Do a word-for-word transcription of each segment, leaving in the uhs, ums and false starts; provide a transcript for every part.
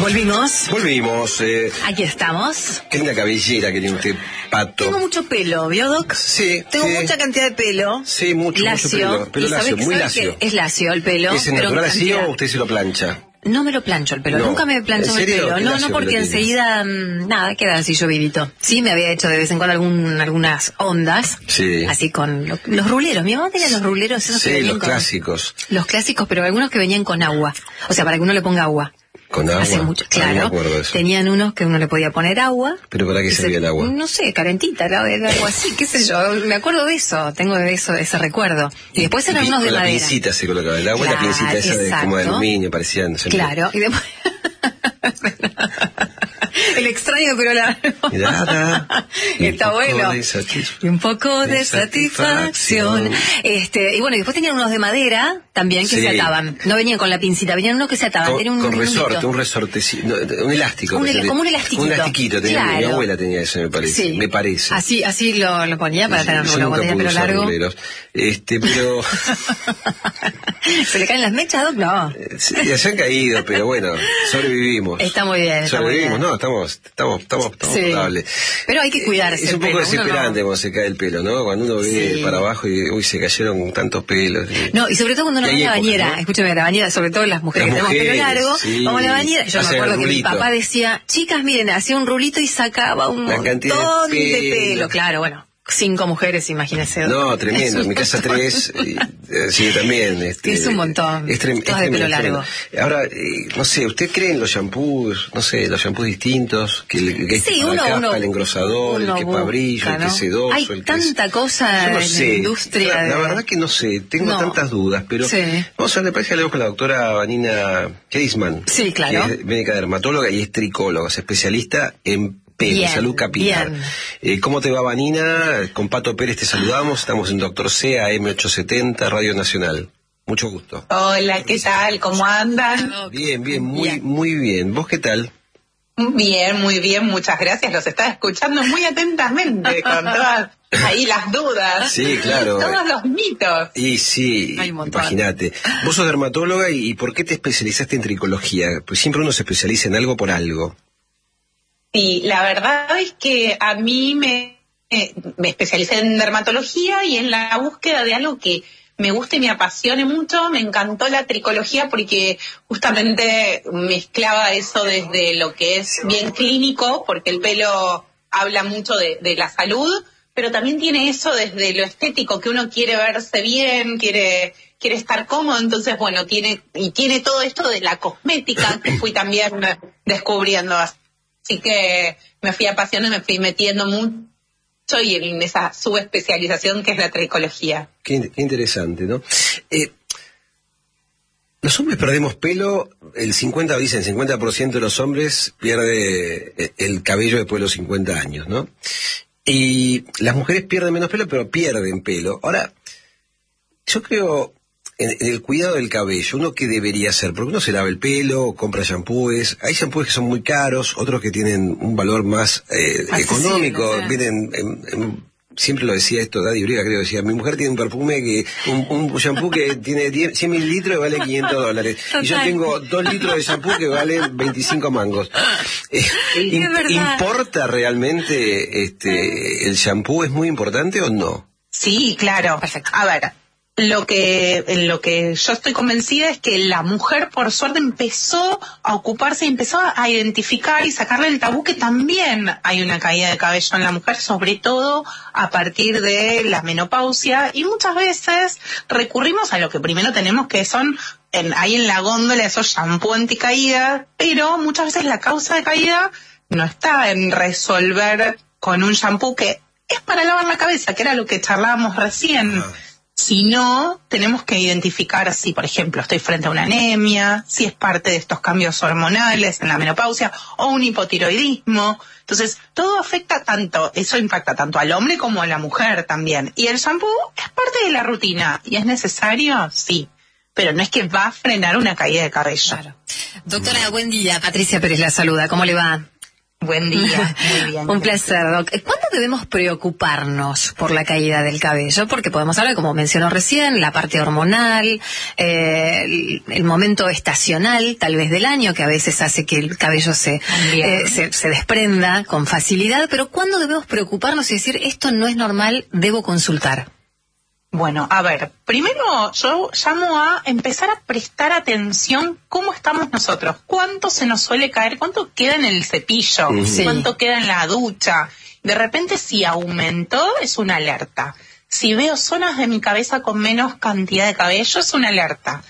¿Volvimos? Volvimos. Eh, Aquí estamos. Qué linda cabellera que tiene usted, Pato. Tengo mucho pelo, ¿vio, Doc? Sí. Tengo sí. mucha cantidad de pelo. Sí, mucho, lacio, mucho pelo. Pelo y lacio, sabe que, muy sabe lacio. que es lacio el pelo. ¿Es pero natural así cantidad... o usted se lo plancha? No me lo plancho el pelo, No. nunca me plancho ¿En el serio? pelo. Qué No, lacio no, porque que lo enseguida, mmm, nada, queda así llovidito. Sí, me había hecho de vez en cuando algún, algunas ondas. Sí. Así con lo, los ruleros. Mi mamá tenía los ruleros esos que Sí, venían los con, clásicos. Los clásicos, pero algunos que venían con agua. O sea, para que uno le ponga agua. ¿Con agua? Hace mucho, claro. Ah, no me acuerdo de eso. Tenían unos que uno le podía poner agua. ¿Pero para qué servía el agua? No sé, calentita, era, era algo así, qué sé yo. Me acuerdo de eso, tengo de eso, de ese recuerdo. Y después eran y, unos de con la madera. pincita se colocaba el agua, Claro, y la pincita esa de, como de exacto. aluminio, parecían. siempre. Claro, y después... El extraño pero largo. Mirada, Está bueno. Y un poco de de satisfacción. satisfacción. Este, y bueno, y después tenían unos de madera también que Sí. se ataban. No venían con la pincita, venían unos que se ataban. Con, Era un, con un resorte, hilito. un resorte, sí, no, un elástico. Un que ela- se le- como un elastiquito. Un elastiquito, tenía, Claro. mi abuela tenía eso, me parece. Sí. Me parece. Así, así lo, lo ponía para Sí, tener yo una nunca botella de pude pelo usar largo. ruleros. Este, pero... ¿Se le caen las mechas, Doc? No. Sí, ya se han caído, pero bueno, sobrevivimos. Está muy bien, está muy Sobrevivimos, bien. no, estamos, estamos, estamos, estamos Sí. potables. Pero hay que cuidarse Es el un poco pelo, uno desesperante no- cuando se cae el pelo, ¿no? Cuando uno ve Sí. para abajo y, uy, se cayeron tantos pelos. No, y sobre todo cuando uno Y va a hay la épocas, bañera, ¿no? escúchame, a la bañera, sobre todo las mujeres Las que tenemos pelo mujeres, largo, sí. vamos a la bañera. Yo me Hacen acuerdo el que mi rulito. papá decía, chicas, miren, hacía un rulito y sacaba un La cantidad de montón de pelo. pelo. Claro, bueno, cinco mujeres, imagínese. No, tremendo. En mi casa Es un montón. tres, y, eh, sí, también. Este, Es un montón. Es trem- Todas es de pelo tremendo, largo. tremendo. Ahora, eh, no sé, ¿usted cree en los shampoos? No sé, los shampoos distintos, que, el- que Sí, para uno, caspa, uno, el engrosador, uno el que para busca, brillo, el que ¿no? es sedoso, Hay el que es- tanta cosa Yo no en sé. la industria. La, la de- verdad que no sé, tengo No. tantas dudas, pero Sí. vamos a ver, me parece que hablamos con la doctora Vanina Keisman, Sí, claro. que es médica dermatóloga y es tricóloga, es especialista en pelo, Bien, salud capilar. bien. Eh, ¿Cómo te va, Vanina? Con Pato Pérez te saludamos, estamos en Doctor C, A M ochocientos setenta, Radio Nacional. Mucho gusto. Hola, ¿qué tal? ¿Cómo andan? Bien, bien, muy, Bien. muy bien. ¿Vos qué tal? Bien, muy bien, muchas gracias. Los estaba escuchando muy atentamente, con todas ahí las dudas. Sí, claro. Todos los mitos. Y sí, Hay un montón. imagínate. Vos sos dermatóloga y, y ¿por qué te especializaste en tricología? Pues siempre uno se especializa en algo por algo. Sí, la verdad es que a mí me, eh, me especialicé en dermatología y en la búsqueda de algo que me guste y me apasione mucho. Me encantó la tricología porque justamente mezclaba eso desde lo que es bien clínico, porque el pelo habla mucho de, de la salud, pero también tiene eso desde lo estético, que uno quiere verse bien, quiere quiere estar cómodo. Entonces, bueno, tiene y tiene todo esto de la cosmética que fui también descubriendo. Así que me fui apasionando, me fui metiendo mucho y en esa subespecialización que es la tricología. Qué, in- qué interesante, ¿no? Eh, los hombres perdemos pelo, el cincuenta, dicen, el cincuenta por ciento de los hombres pierde eh, el cabello después de los cincuenta años, ¿no? Y las mujeres pierden menos pelo, pero pierden pelo. Ahora, yo creo en, en el cuidado del cabello, ¿uno qué debería hacer? Porque uno se lava el pelo, compra shampoos, hay shampoos que son muy caros, otros que tienen un valor más eh, Accesible, económico, sí. vienen en- en- siempre lo decía esto, Daddy Uriga creo, decía, mi mujer tiene un perfume, que un, un shampoo que tiene diez, cien mililitros y vale quinientos dólares, y yo Total. tengo dos litros de shampoo que valen veinticinco mangos. Eh, Es im- verdad. ¿Importa realmente este el shampoo? ¿Es muy importante o no? Sí, claro. Perfecto. A ver, lo que, en lo que yo estoy convencida es que la mujer, por suerte, empezó a ocuparse y empezó a identificar y sacarle el tabú que también hay una caída de cabello en la mujer, sobre todo a partir de la menopausia. Y muchas veces recurrimos a lo que primero tenemos, que son en, hay en la góndola esos shampoo anticaída, pero muchas veces la causa de caída no está en resolver con un shampoo que es para lavar la cabeza, que era lo que charlábamos recién. Ah. Si no, tenemos que identificar si, por ejemplo, estoy frente a una anemia, si es parte de estos cambios hormonales en la menopausia o un hipotiroidismo. Entonces, todo afecta tanto, eso impacta tanto al hombre como a la mujer también. Y el shampoo es parte de la rutina. ¿Y es necesario? Sí. Pero no es que va a frenar una caída de cabello. Claro. Doctora, buen día. Patricia Pérez la saluda. ¿Cómo le va? Buen día, muy bien. Un placer, Doc. ¿Cuándo debemos preocuparnos por la caída del cabello? Porque podemos hablar, como mencionó recién, la parte hormonal, eh, el, el momento estacional, tal vez del año, que a veces hace que el cabello se, eh, se, se desprenda con facilidad. Pero ¿cuándo debemos preocuparnos y decir, esto no es normal, debo consultar? Bueno, a ver, primero yo llamo a empezar a prestar atención cómo estamos nosotros, cuánto se nos suele caer, cuánto queda en el cepillo, sí. cuánto queda en la ducha. De repente si aumentó es una alerta. Si veo zonas de mi cabeza con menos cantidad de cabello es una alerta.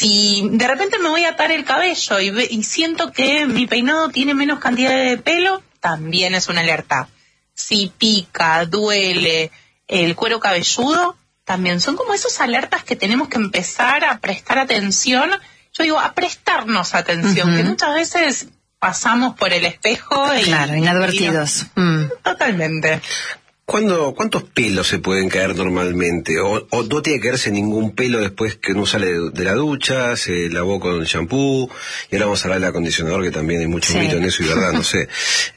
Si de repente me voy a atar el cabello y, ve, y siento que mi peinado tiene menos cantidad de pelo, también es una alerta. Si pica, duele el cuero cabelludo, también son como esas alertas que tenemos que empezar a prestar atención, yo digo, a prestarnos atención, uh-huh. que muchas veces pasamos por el espejo y... Claro, inadvertidos. Y, mm. Totalmente. ¿Cuándo, ¿Cuántos pelos se pueden caer normalmente? ¿O, o no tiene que caerse ningún pelo después que uno sale de, de la ducha, se lavó con shampoo, y ahora vamos a hablar del acondicionador, que también hay mucho sí. mito en eso y verdad, no sé.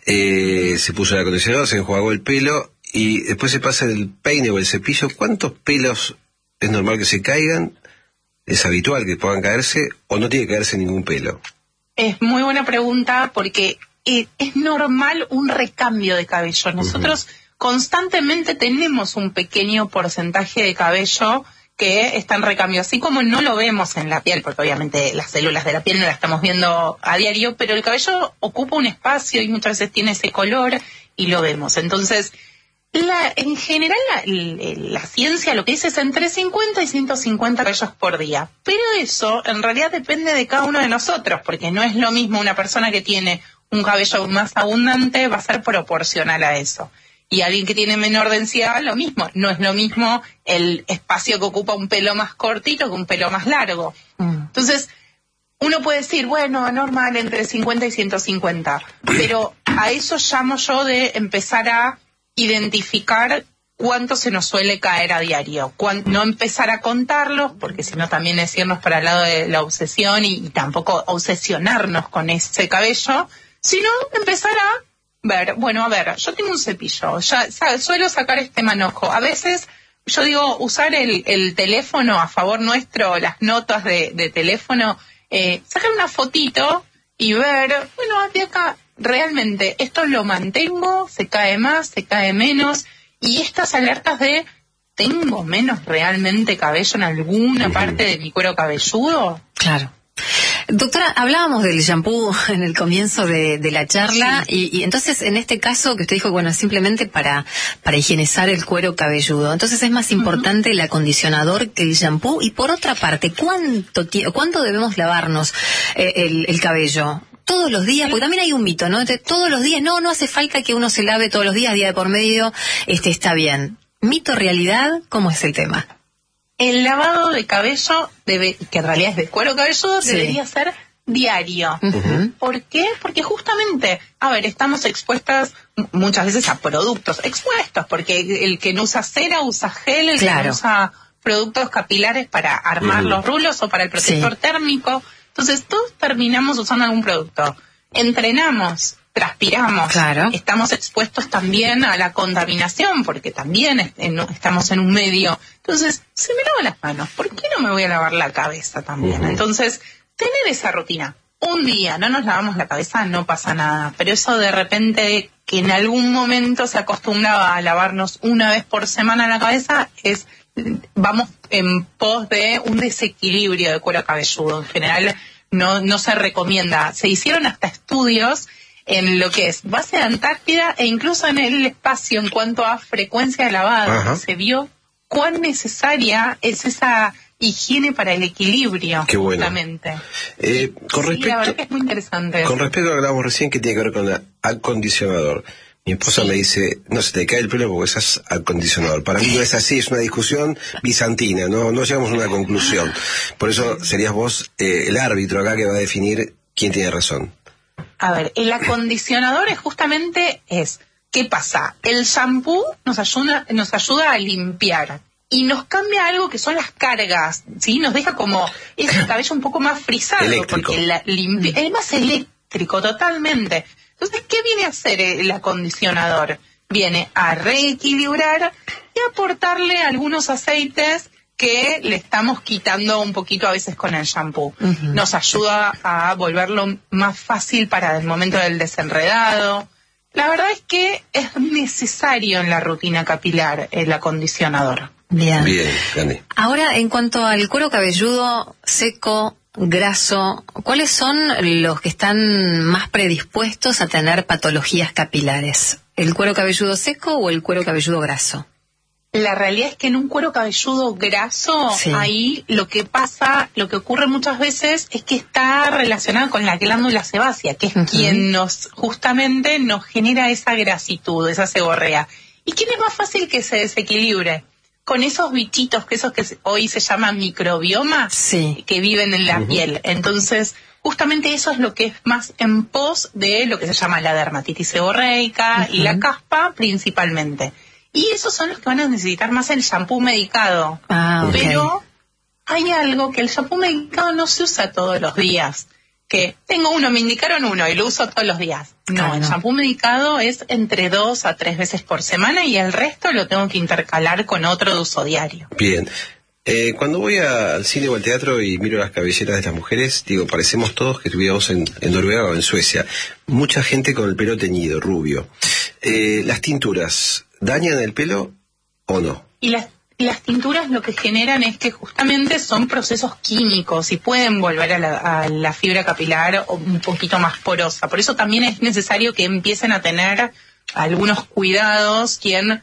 Eh, se puso el acondicionador, se enjuagó el pelo, y después se pasa el peine o el cepillo. ¿Cuántos pelos es normal que se caigan? ¿Es habitual que puedan caerse o no tiene que caerse ningún pelo? Es muy buena pregunta porque eh, es normal un recambio de cabello. Nosotros uh-huh. constantemente tenemos un pequeño porcentaje de cabello que está en recambio, así como no lo vemos en la piel, porque obviamente las células de la piel no las estamos viendo a diario, pero el cabello ocupa un espacio y muchas veces tiene ese color y lo vemos. Entonces, La, en general la, la, la ciencia lo que dice es entre cincuenta y ciento cincuenta cabellos por día, pero eso en realidad depende de cada uno de nosotros, porque no es lo mismo una persona que tiene un cabello más abundante, va a ser proporcional a eso, y alguien que tiene menor densidad, lo mismo, no es lo mismo el espacio que ocupa un pelo más cortito que un pelo más largo. Mm. Entonces, uno puede decir, bueno, normal entre cincuenta y ciento cincuenta, pero a eso llamo yo de empezar a identificar cuánto se nos suele caer a diario, Cuán, no empezar a contarlos, porque si no también es irnos para el lado de la obsesión y, y tampoco obsesionarnos con ese cabello, sino empezar a ver, bueno, a ver, yo tengo un cepillo, ya ¿sabes? Suelo sacar este manojo, a veces yo digo, usar el, el teléfono a favor nuestro, las notas de, de teléfono, eh, sacar una fotito y ver, bueno, de acá realmente esto lo mantengo, se cae más, se cae menos, y estas alertas de ¿tengo menos realmente cabello en alguna uh-huh. parte de mi cuero cabelludo? Claro. Doctora, hablábamos del shampoo en el comienzo de, de la charla, sí. y, y entonces en este caso que usted dijo, bueno, simplemente para, para higienizar el cuero cabelludo, entonces es más importante uh-huh. el acondicionador que el shampoo, y por otra parte, ¿cuánto, cuánto debemos lavarnos eh, el, el cabello? Todos los días, porque también hay un mito, ¿no? De todos los días, no, no hace falta que uno se lave todos los días, día de por medio, este está bien. Mito, realidad, ¿cómo es el tema? El lavado de cabello, debe, que en realidad es de cuero cabelludo, sí. debería ser diario. Uh-huh. ¿Por qué? Porque justamente, a ver, estamos expuestas muchas veces a productos expuestos, porque el que no usa cera usa gel, el claro. que no usa productos capilares para armar uh-huh. los rulos o para el protector sí. térmico. Entonces todos terminamos usando algún producto. Entrenamos, transpiramos, claro. estamos expuestos también a la contaminación, porque también est- en, estamos en un medio. Entonces, si me lavo las manos, ¿por qué no me voy a lavar la cabeza también? Uh-huh. Entonces, tener esa rutina. Un día no nos lavamos la cabeza, no pasa nada. Pero eso de repente, que en algún momento se acostumbraba a lavarnos una vez por semana la cabeza, es... vamos en pos de un desequilibrio de cuero cabelludo. En general no, no se recomienda. Se hicieron hasta estudios en lo que es base de Antártida e incluso en el espacio en cuanto a frecuencia de lavado. Ajá. Se vio cuán necesaria es esa higiene para el equilibrio. Qué bueno. Justamente. Eh, con respecto, sí, la verdad que es muy interesante. Con respecto a lo que hablábamos recién, que tiene que ver con el acondicionador. Mi esposa sí. me dice, no, se te cae el pelo porque usas acondicionador. Para mí no es así, es una discusión bizantina, no no llegamos a una conclusión. Por eso serías vos eh, el árbitro acá que va a definir quién tiene razón. A ver, el acondicionador es justamente es, ¿qué pasa? El shampoo nos ayuda, nos ayuda a limpiar y nos cambia algo que son las cargas, ¿sí? Nos deja como ese cabello un poco más frisado. Eléctrico. Porque la limpia, es más eléctrico totalmente. Entonces, ¿qué viene a hacer el acondicionador? Viene a reequilibrar y aportarle algunos aceites que le estamos quitando un poquito a veces con el shampoo. Uh-huh. Nos ayuda a volverlo más fácil para el momento del desenredado. La verdad es que es necesario en la rutina capilar el acondicionador. Bien. Bien, Dani. Ahora, en cuanto al cuero cabelludo seco, graso, ¿cuáles son los que están más predispuestos a tener patologías capilares? ¿El cuero cabelludo seco o el cuero cabelludo graso? La realidad es que en un cuero cabelludo graso, sí. ahí lo que pasa, lo que ocurre muchas veces es que está relacionado con la glándula sebácea, que es uh-huh. quien nos, justamente nos genera esa grasitud, esa seborrea. ¿Y quién es más fácil que se desequilibre? Con esos bichitos, que esos que hoy se llaman microbiomas, sí. que viven en la uh-huh. piel. Entonces, justamente eso es lo que es más en pos de lo que se llama la dermatitis seborreica uh-huh. y la caspa principalmente. Y esos son los que van a necesitar más el shampoo medicado. Ah, okay. Pero hay algo que el shampoo medicado no se usa todos los días. Que tengo uno, me indicaron uno y lo uso todos los días. No, ah, el no. shampoo medicado es entre dos a tres veces por semana y el resto lo tengo que intercalar con otro de uso diario. Bien. Eh, cuando voy a, al cine o al teatro y miro las cabelleras de las mujeres, digo, parecemos todos que estuviéramos en, en Noruega o en Suecia. Mucha gente con el pelo teñido, rubio. Eh, las tinturas, ¿dañan el pelo o no? Y las, las tinturas lo que generan es que justamente son procesos químicos y pueden volver a la, a la fibra capilar un poquito más porosa. Por eso también es necesario que empiecen a tener algunos cuidados quien...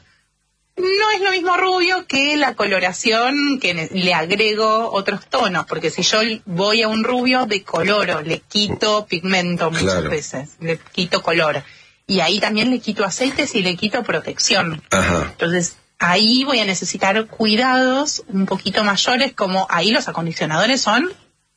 No es lo mismo rubio que la coloración, que le agrego otros tonos, porque si yo voy a un rubio, decoloro, le quito pigmento muchas claro. veces, le quito color. Y ahí también le quito aceites y le quito protección. Ajá. Entonces, ahí voy a necesitar cuidados un poquito mayores, como ahí los acondicionadores son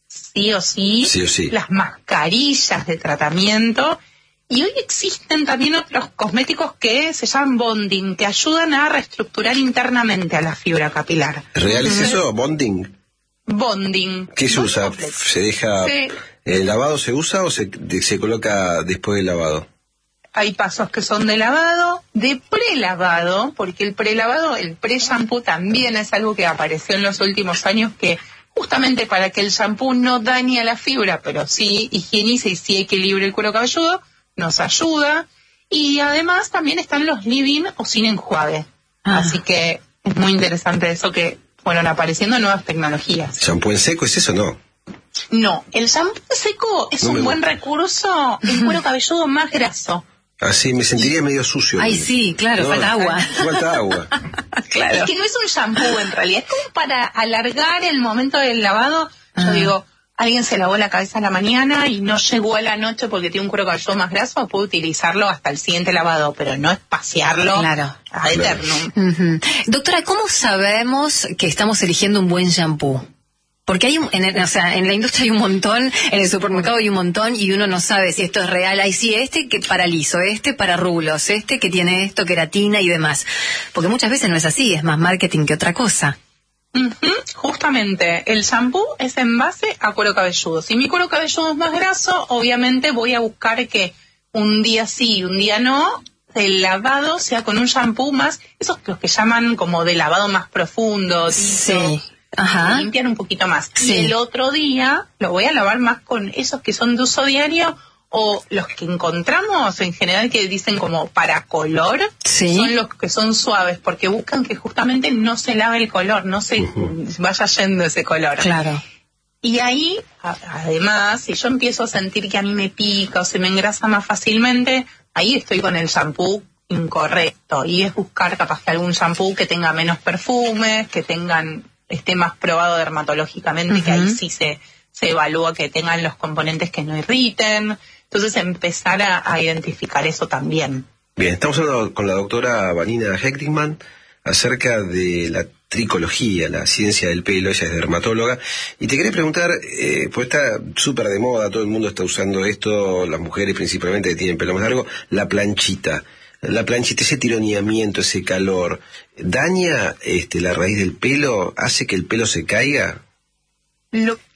sí o sí, sí, o sí. las mascarillas de tratamiento. Y hoy existen también otros cosméticos que se llaman bonding, que ayudan a reestructurar internamente a la fibra capilar. ¿Real es eso? ¿Bonding? Bonding. ¿Qué se usa? Complex. ¿Se deja... Sí. ¿El lavado se usa o se, se coloca después del lavado? Hay pasos que son de lavado, de prelavado, porque el prelavado, el pre-shampoo también es algo que apareció en los últimos años que... justamente para que el shampoo no dañe a la fibra, pero sí higienice y sí equilibre el cuero cabelludo, nos ayuda. Y además también están los leave-in o sin enjuague. Ah. Así que es muy interesante eso que fueron apareciendo nuevas tecnologías. ¿Shampoo en seco es eso o no? No, el shampoo en seco es no un buen gusta. recurso, el cuero cabelludo más graso. Así me sentiría y... medio sucio. Ay, sí, claro, no, falta agua. Falta agua. Claro. Es que no es un shampoo en realidad, es como para alargar el momento del lavado. Yo ah. digo, alguien se lavó la cabeza a la mañana y no llegó a la noche porque tiene un cuero cabelludo más graso, puede utilizarlo hasta el siguiente lavado, pero no espaciarlo claro. a eternum. Claro. Uh-huh. Doctora, ¿cómo sabemos que estamos eligiendo un buen shampoo? Porque hay, un, en, el, o sea, en la industria hay un montón, en el supermercado hay un montón y uno no sabe si esto es real. Hay sí, este que para liso, este para rulos, este que tiene esto, queratina y demás. Porque muchas veces no es así, es más marketing que otra cosa. Uh-huh. Justamente, el shampoo es en base a cuero cabelludo. Si mi cuero cabelludo es más graso, obviamente voy a buscar que un día sí y un día no, el lavado sea con un shampoo más, esos los que llaman como de lavado más profundo, tipo, sí. Ajá. limpiar un poquito más. Sí. Y el otro día lo voy a lavar más con esos que son de uso diario o los que encontramos en general que dicen como para color, sí. son los que son suaves porque buscan que justamente no se lave el color, no se uh-huh. vaya yendo ese color. Claro. Y ahí, a- además, si yo empiezo a sentir que a mí me pica o se me engrasa más fácilmente, ahí estoy con el shampoo incorrecto. Y es buscar capaz que algún shampoo que tenga menos perfumes, que tengan esté más probado dermatológicamente, uh-huh. que ahí sí se, se evalúa que tengan los componentes que no irriten. Entonces empezar a, a identificar eso también. Bien, estamos hablando con la doctora Vanina Hechtingman acerca de la tricología, la ciencia del pelo. Ella es dermatóloga. Y te quería preguntar, eh, pues está súper de moda, todo el mundo está usando esto, las mujeres principalmente que tienen pelo más largo, la planchita. La planchita, ese tironeamiento, ese calor, ¿daña este, la raíz del pelo? ¿Hace que el pelo se caiga? Lo,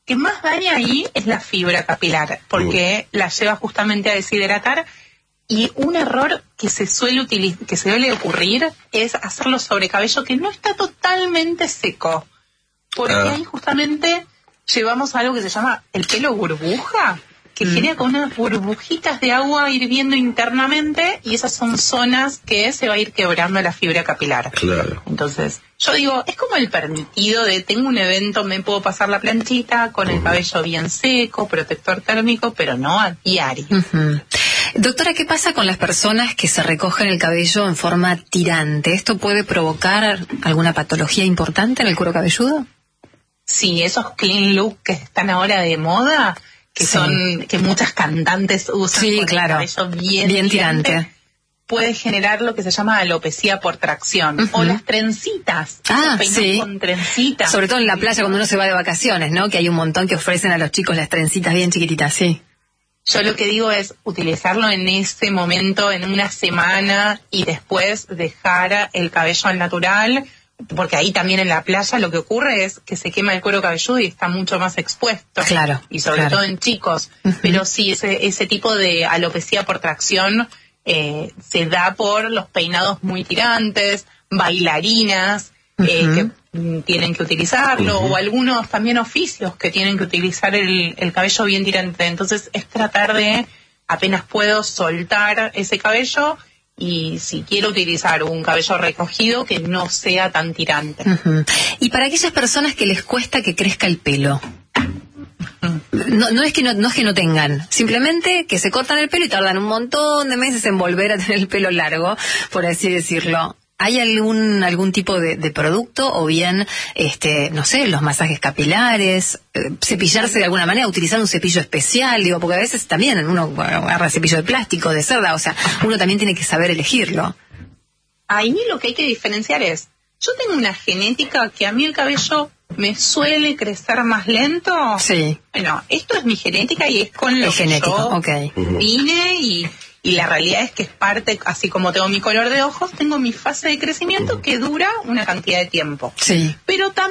que más daña ahí es la fibra capilar, porque mm. la lleva justamente a deshidratar. Y un error que se suele utilizar, que se suele ocurrir es hacerlo sobre cabello que no está totalmente seco. Porque ah. ahí justamente llevamos algo que se llama el pelo burbuja, que mm. genera con unas burbujitas de agua hirviendo internamente, y esas son zonas que se va a ir quebrando la fibra capilar. Claro. Entonces, yo digo, es como el permitido de tengo un evento, me puedo pasar la planchita con uh-huh. el cabello bien seco, protector térmico, pero no a diario. Uh-huh. Doctora, ¿qué pasa con las personas que se recogen el cabello en forma tirante? ¿Esto puede provocar alguna patología importante en el cuero cabelludo? Sí, esos clean look que están ahora de moda, que sí. son que muchas cantantes usan sí, con claro. el cabello bien, bien tirante, tirante, puede generar lo que se llama alopecia por tracción. Uh-huh. O las trencitas. Ah, sí. Con trencitas. Sobre todo en la playa cuando uno se va de vacaciones, ¿no? Que hay un montón que ofrecen a los chicos las trencitas bien chiquititas, sí. Yo lo que digo es utilizarlo en ese momento, en una semana, y después dejar el cabello al natural, porque ahí también en la playa lo que ocurre es que se quema el cuero cabelludo y está mucho más expuesto. Claro. Y sobre claro. todo en chicos. Uh-huh. Pero sí, ese, ese tipo de alopecia por tracción eh, se da por los peinados muy tirantes, bailarinas, uh-huh. eh, que tienen que utilizarlo, uh-huh. o algunos también oficios que tienen que utilizar el, el cabello bien tirante. Entonces es tratar de, apenas puedo, soltar ese cabello, y si quiero utilizar un cabello recogido, que no sea tan tirante. Uh-huh. Y para aquellas personas que les cuesta que crezca el pelo, uh-huh. no, no, es que no, no es que no tengan, simplemente que se cortan el pelo y tardan un montón de meses en volver a tener el pelo largo, por así decirlo. ¿Hay algún algún tipo de, de producto, o bien, este, no sé, los masajes capilares, eh, cepillarse de alguna manera, utilizar un cepillo especial, digo, porque a veces también uno bueno, agarra cepillo de plástico, de cerda, o sea, uno también tiene que saber elegirlo. Ahí lo que hay que diferenciar es, yo tengo una genética que a mí el cabello me suele crecer más lento. Sí. Bueno, esto es mi genética y es con lo es que genético, yo okay. vine y... Y la realidad es que es parte, así como tengo mi color de ojos, tengo mi fase de crecimiento que dura una cantidad de tiempo. Sí. Pero también